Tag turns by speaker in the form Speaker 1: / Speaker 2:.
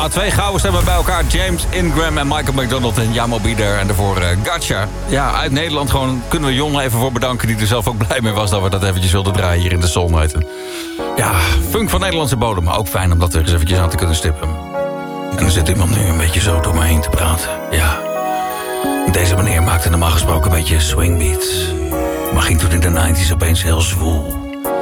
Speaker 1: Nou, 2 gouden stemmen bij elkaar. James Ingram en Michael McDonald en Jamo Bieder. En daarvoor Gotcha. Ja, uit Nederland gewoon kunnen we Jon even voor bedanken... die er zelf ook blij mee was dat we dat eventjes wilden draaien hier in de Soul Night. Ja, funk van Nederlandse bodem. Maar ook fijn om dat er eens eventjes aan te kunnen stippen. En er zit iemand nu een beetje zo door me heen te praten. Ja, deze meneer maakte normaal gesproken een beetje swingbeats. Maar ging toen in de 90's opeens heel zwoel.